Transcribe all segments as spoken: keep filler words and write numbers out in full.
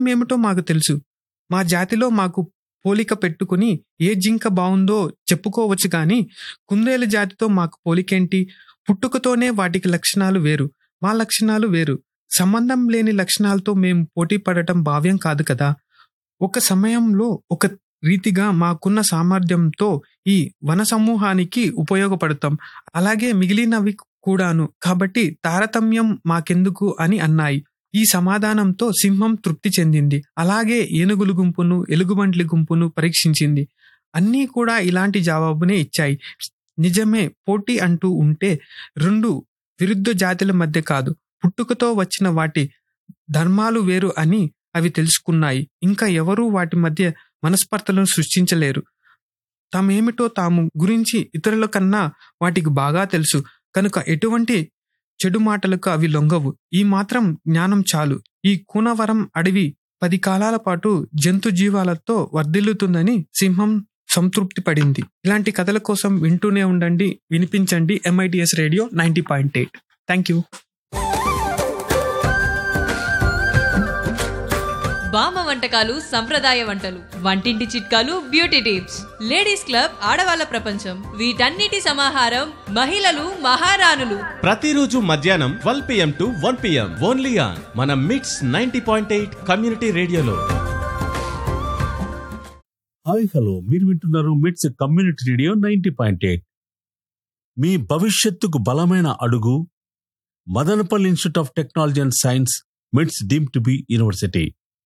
ఏమిటో మాకు తెలుసు. మా జాతిలో మాకు పోలిక పెట్టుకుని ఏ జింక బావుందో చెప్పుకోవచ్చు గాని కుందేలు జాతితో మాకు పోలికేంటి? పుట్టుకతోనే వాటికి లక్షణాలు వేరు, మా లక్షణాలు వేరు. సంబంధం లేని లక్షణాలతో మేము పోటీ పడటం భావ్యం కాదు కదా. ఒక సమయంలో ఒక రీతిగా మాకున్న సామర్థ్యంతో ఈ వన సమూహానికి ఉపయోగపడతాం, అలాగే మిగిలినవి కూడాను. కాబట్టి తారతమ్యం మాకెందుకు అని అన్నాయి. ఈ సమాధానంతో సింహం తృప్తి చెందింది. అలాగే ఏనుగుల గుంపును, ఎలుగుబంట్ల గుంపును పరీక్షించింది. అన్నీ కూడా ఇలాంటి జవాబునే ఇచ్చాయి. నిజమే, పోటీ అంటూ ఉంటే రెండు విరుద్ధ జాతుల మధ్య కాదు, పుట్టుకతో వచ్చిన వాటి ధర్మాలు వేరు అని అవి తెలుసుకున్నాయి. ఇంకా ఎవరూ వాటి మధ్య మనస్పర్ధలను సృష్టించలేరు. తామేమిటో తాము గురించి ఇతరుల కన్నా వాటికి బాగా తెలుసు కనుక ఎటువంటి చెడు మాటలకు అవి లొంగవు. ఈ మాత్రం జ్ఞానం చాలు. ఈ కూనవరం అడవి పది కాలాల పాటు జంతు జీవాలతో వర్ధిల్లుతుందని సింహం సంతృప్తి పడింది. ఇలాంటి కథల కోసం వింటూనే ఉండండి, వినిపించండి MITS radio ninety point eight. Thank you. బామ్మ వంటకాలు, సంప్రదాయ వంటలు, వంటింటి చిట్కాలు, బ్యూటీ టిప్స్, లేడీస్ క్లబ్, ఆడవాళ్ళ ప్రపంచం, వీటన్నిటి సమాహారం మహిళలు మహారాణులు. ప్రతిరోజు మధ్యాహ్నం twelve PM to one PM only on మన మిట్స్ నైంటీ పాయింట్ ఎయిట్ కమ్యూనిటీ రేడియోలో. హాయ్ హలో, మీరు వింటున్నారు మిట్స్ community radio ninety point eight. మీ భవిష్యత్తుకు బలమైన అడుగు Madanapalle institute of technology and science, మిట్స్ డీమ్డ్ టు బి యూనివర్సిటీ.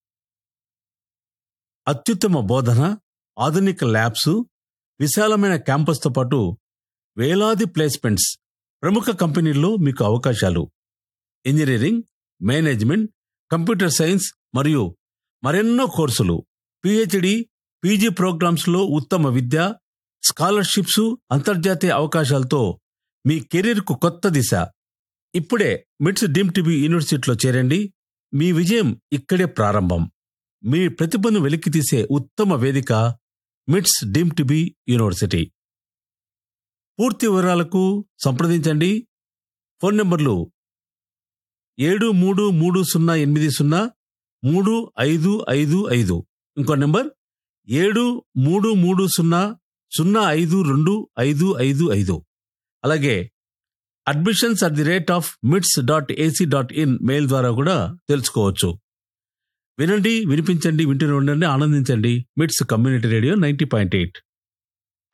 అత్యుత్తమ బోధన, ఆధునిక ల్యాబ్స్, విశాలమైన క్యాంపస్తో పాటు వేలాది ప్లేస్మెంట్స్, ప్రముఖ కంపెనీల్లో మీకు అవకాశాలు. ఇంజనీరింగ్, మేనేజ్మెంట్, కంప్యూటర్ సైన్స్ మరియు మరెన్నో కోర్సులు, పిహెచ్డి, పీజీ ప్రోగ్రామ్స్లో ఉత్తమ విద్య, స్కాలర్షిప్స్, అంతర్జాతీయ అవకాశాలతో మీ కెరీర్కు కొత్త దిశ. ఇప్పుడే మిట్స్ డీమ్డ్ టు బి యూనివర్సిటీలో చేరండి. మీ విజయం ఇక్కడే ప్రారంభం. మీ ప్రతిభను వెలికితీసే ఉత్తమ వేదిక మిట్స్ డీమ్డ్ టు బి యూనివర్సిటీ. పూర్తి వివరాలకు సంప్రదించండి. ఫోన్ నంబర్లు ఏడు మూడు మూడు సున్నా ఎనిమిది సున్నా మూడు ఐదు ఐదు ఐదు, ఇంకో నెంబర్ ఏడు మూడు మూడు సున్నా సున్నా ఐదు రెండు ఐదు ఐదు ఐదు. అలాగే admissions at the rate of మిట్స్ dot AC dot in mail ద్వారా కూడా తెలుసుకోవచ్చు. వినండి, వినిపించండి, వింటూనే ఉండండి, ఆనందించండి. మిట్స్ community radio ninety point eight.